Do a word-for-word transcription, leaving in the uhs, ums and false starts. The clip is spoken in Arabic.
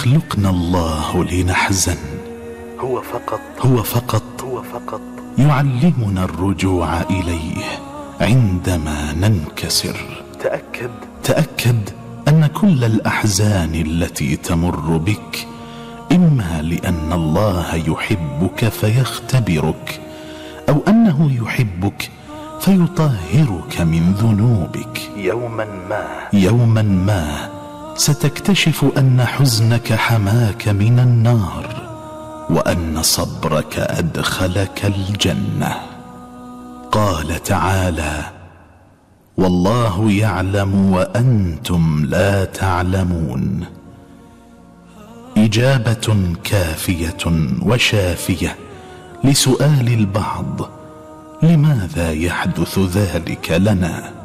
يخلقنا الله لنحزن، هو فقط هو فقط هو فقط يعلمنا الرجوع إليه عندما ننكسر. تأكد تأكد أن كل الأحزان التي تمر بك إما لأن الله يحبك فيختبرك، أو أنه يحبك فيطهرك من ذنوبك. يوما ما يوما ما ستكتشف أن حزنك حماك من النار، وأن صبرك أدخلك الجنة. قال تعالى: والله يعلم وأنتم لا تعلمون. إجابة كافية وشافية لسؤال البعض: لماذا يحدث ذلك لنا؟